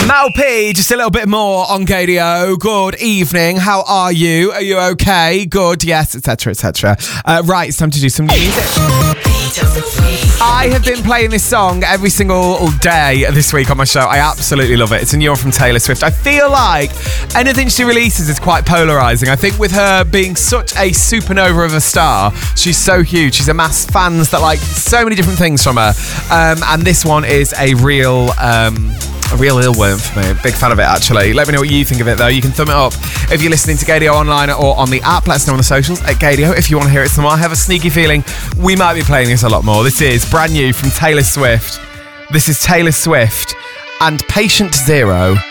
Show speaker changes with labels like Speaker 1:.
Speaker 1: Mal P, just a little bit more on Gadio. Good evening. How are you? Are you okay? Good, yes, etc., etc. Right, it's time to do some new music. I have been playing this song every single day this week on my show. I absolutely love it. It's a new one from Taylor Swift. I feel like anything she releases is quite polarising. I think with her being such a supernova of a star, she's so huge. She's amassed fans that like so many different things from her. And this one is a real ill-worm for me. Big fan of it, actually. Let me know what you think of it, though. You can thumb it up if you're listening to Gadio online or on the app. Let us know on the socials at Gadio if you want to hear it some more. I have a sneaky feeling we might be playing this a lot more. This is brand new from Taylor Swift. This is Taylor Swift and Patient Zero.